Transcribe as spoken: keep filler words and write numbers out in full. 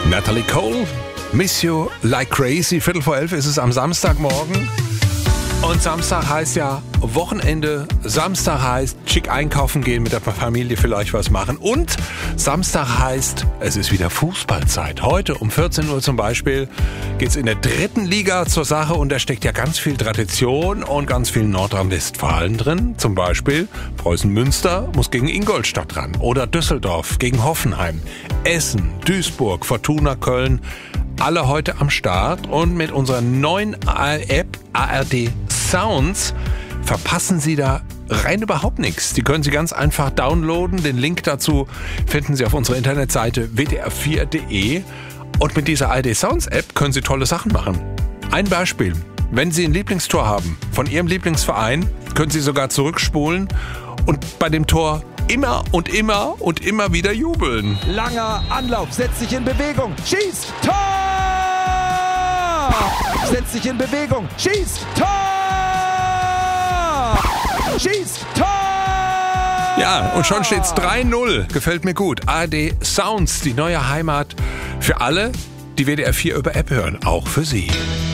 Natalie Cole, Miss You Like Crazy. Viertel vor elf ist es am Samstagmorgen. Und Samstag heißt ja Wochenende. Samstag heißt schick einkaufen gehen, mit der Familie vielleicht was machen. Und Samstag heißt, es ist wieder Fußballzeit. Heute um vierzehn Uhr zum Beispiel geht's in der dritten Liga zur Sache. Und da steckt ja ganz viel Tradition und ganz viel Nordrhein-Westfalen drin. Zum Beispiel Preußen-Münster muss gegen Ingolstadt ran. Oder Düsseldorf gegen Hoffenheim. Essen, Duisburg, Fortuna Köln. Alle heute am Start und mit unserer neuen App A R D Sounds verpassen Sie da rein überhaupt nichts. Die können Sie ganz einfach downloaden. Den Link dazu finden Sie auf unserer Internetseite w d r vier punkt d e. Und mit dieser A R D Sounds App können Sie tolle Sachen machen. Ein Beispiel. Wenn Sie ein Lieblingstor haben von Ihrem Lieblingsverein, können Sie sogar zurückspulen und bei dem Tor immer und immer und immer wieder jubeln. Langer Anlauf, setzt sich in Bewegung, schießt, Tor! Setzt sich in Bewegung, schießt, Tor! Schießt, Tor! Ja, und schon steht's drei null. Gefällt mir gut. A R D Sounds, die neue Heimat für alle, die W D R vier über App hören. Auch für Sie.